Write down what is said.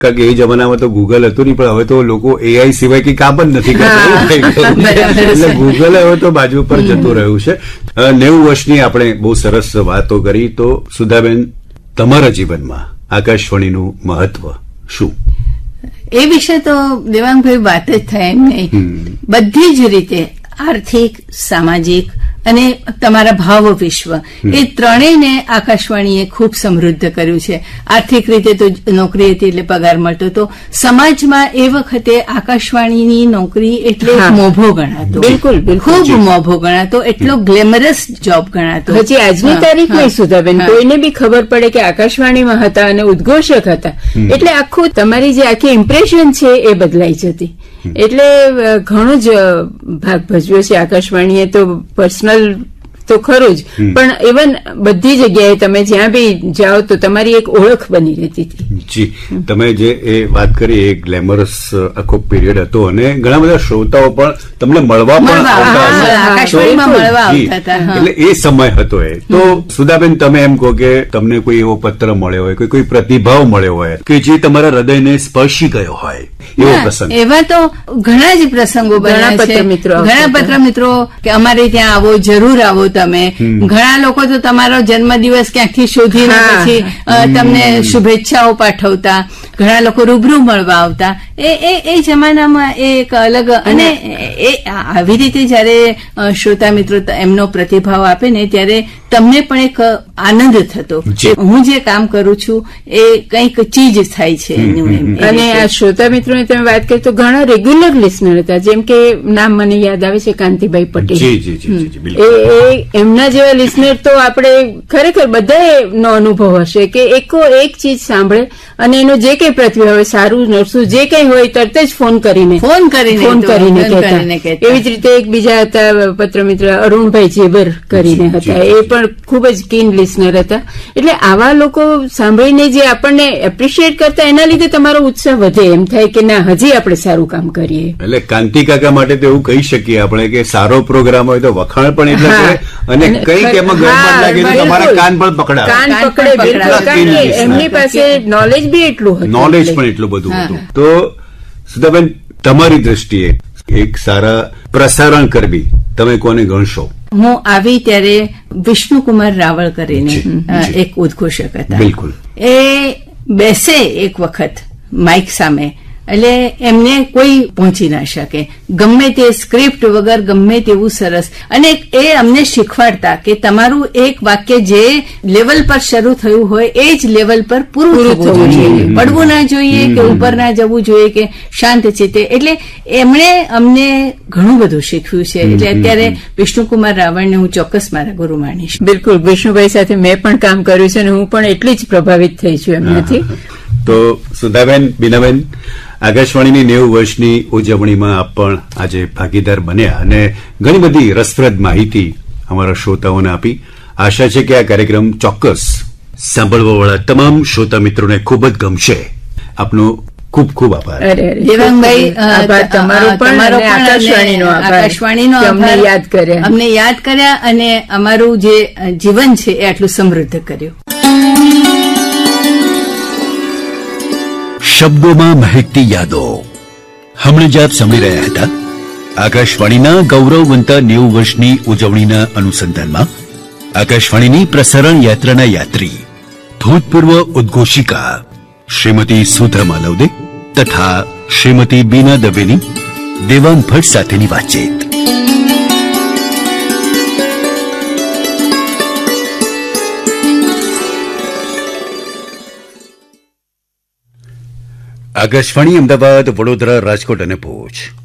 કારણ કે એ જમાનામાં તો ગૂગલ હતું નહીં, પણ હવે તો લોકો એઆઈ સિવાય કઈ કામ જ નથી કરતા, એટલે ગૂગલ હવે તો બાજુ પર જતું રહ્યું છે. 90 વર્ષની આપણે બહુ સરસ વાતો કરી. તો સુધાબેન, તમારા જીવનમાં આકાશવાણીનું મહત્વ શું? એ વિશે તો દેવાંગભાઈ વાત જ થાય એમ નહીં. બધી જ રીતે આર્થિક, સામાજિક અને તમારા ભાવ વિશ્વ એ ત્રણેયને આકાશવાણીએ ખૂબ સમૃદ્ધ કર્યું છે. આર્થિક રીતે તો નોકરી હતી એટલે પગાર મળતો હતો. સમાજમાં એ વખતે આકાશવાણીની નોકરી એટલે મોભો ગણાતો, બિલકુલ ખૂબ મોભો ગણાતો, એટલો ગ્લેમરસ જોબ ગણાતો. હજી આજની તારીખમાં સુધાબેન કોઈને બી ખબર પડે કે આકાશવાણીમાં હતા અને ઉદ્ઘોષક હતા એટલે આખું તમારી જે આખી ઇમ્પ્રેશન છે એ બદલાઈ જતી. એટલે ઘણો જ ભાગ ભજવ્યો છે આકાશવાણીએ તો. પર્સનલ તો ખરું જ, પણ ઇવન બધી જગ્યાએ તમે જ્યાં બી જાઓ તો તમારી એક ઓળખ બની રહેતી હતી. જી, તમે જે એ વાત કરી એ ગ્લેમરસ આખો પીરિયડ હતો અને ઘણા બધા શ્રોતાઓ પણ તમને મળવા પણ આવતા, એટલે એ સમય હતો એ. તો સુધાબેન, તમે એમ કહો કે તમને કોઈ એવો પત્ર મળ્યો હોય, કોઈ પ્રતિભાવ મળ્યો હોય કે જે તમારા હૃદયને સ્પર્શી ગયો હોય, એવો પ્રસંગ? એવા તો ઘણા જ પ્રસંગો બન્યા છે. ઘણા પત્ર મિત્રો કે અમારે ત્યાં આવો, જરૂર આવો તમે. ઘણા લોકો તો તમારો જન્મદિવસ ક્યાંકથી શોધીને પછી તમને શુભેચ્છાઓ પાઠવતા. ઘણા લોકો રૂબરૂ મળવા આવતા. એ જમાનામાં એ એક અલગ, અને એ આવી રીતે જયારે શ્રોતા મિત્રો એમનો પ્રતિભાવ આપે ને ત્યારે તમને પણ એક આનંદ થતો. હું જે કામ કરું છું એ કંઈક ચીજ થાય છે. અને આ શ્રોતા મિત્રોની તમે વાત કરી તો ઘણા રેગ્યુલર લિસનર હતા. જેમ કે નામ મને યાદ આવે છે કાંતિભાઈ પટેલ. એમના જેવા લિસનર તો આપણે ખરેખર બધાનો અનુભવ હશે કે એક ચીજ સાંભળે અને એનો જે કઈ પ્રતિભાવ હોય, સારું નરસું જે કઈ હોય, તરત જ ફોન કરીને કહેતા. એવી જ રીતે એક બીજા હતા પત્ર મિત્ર અરુણભાઈ જેબર કરીને હતા. એ પણ ખૂબ જ કીન લિસનર હતા. એટલે આવા લોકો સાંભળીને જે આપણને એપ્રિશિએટ કરતા એના લીધે તમારો ઉત્સાહ વધે. એમ થાય કે ના, હજી આપણે સારું કામ કરીએ. એટલે કાંતિ કાકા માટે તો એવું કહી શકીએ આપણે કે સારો પ્રોગ્રામ હોય તો વખાણ પણ એટલે કરે અને કંઈક એમાં ગરબડ લાગે તો તમારા કાન પણ પકડાવે. એમની પાસે નોલેજ બી એટલું હતું, નોલેજ પણ એટલું બધું હતું. તો સુધાબેન, તમારી દ્રષ્ટિએ એક સારા પ્રસારણ કરવી તમે કોને ગણશો? હું આવી ત્યારે વિષ્ણુકુમાર રાવળ કરીને એક ઉદ્ઘોષક હતા. બિલકુલ. એ બેસે એક વખત માઇક સામે એટલે એમને કોઈ પહોંચી ના શકે. ગમે તે સ્ક્રિપ્ટ વગર ગમે તેવું સરસ. અને એ અમને શીખવાડતા કે તમારું એક વાક્ય જે લેવલ પર શરૂ થયું હોય એ જ લેવલ પર પૂરું થવું જોઈએ. પડવું ના જોઈએ કે ઉપર ના જવું જોઈએ કે શાંત ચિત્તે. એટલે એમણે અમને ઘણું બધું શીખવ્યું છે. એટલે અત્યારે વિષ્ણુકુમાર રાવળને હું ચોક્કસ મારા ગુરુ માનીશ. બિલકુલ. વિષ્ણુભાઈ સાથે મેં પણ કામ કર્યું છે અને હું પણ એટલી જ પ્રભાવિત થઈ છું એમનાથી. તો સુધાબેન, બીનાબેન, આકાશવાણીની 90 વર્ષની ઉજવણીમાં આપ પણ આજે ભાગીદાર બન્યા અને ઘણી બધી રસપ્રદ માહિતી અમારા શ્રોતાઓને આપી. આશા છે કે આ કાર્યક્રમ ચોક્કસ સાંભળવાવાળા તમામ શ્રોતા મિત્રોને ખૂબ જ ગમશે. આપનો ખૂબ ખૂબ આભાર. દેવાંગભાઈ, તમારો પણ આકાશવાણીનો આભાર. અમને યાદ કર્યા અને અમારું જે જીવન છે એ આટલું સમૃદ્ધ કર્યું. શબ્દોમાં મહેકતી યાદો. હમણાં જ આપ સાંભળી રહ્યા હતા આકાશવાણીના ગૌરવવંતા 90 વર્ષની ઉજવણીના અનુસંધાનમાં આકાશવાણીની પ્રસારણ યાત્રાના યાત્રી, ભૂતપૂર્વ ઉદ્ઘોષિકા શ્રીમતી સુધા માલવદે તથા શ્રીમતી બીના દવેની દેવાંગ ભટ્ટ સાથેની વાતચીત. આકાશવાણી અમદાવાદ, વડોદરા, રાજકોટ અને ભુજ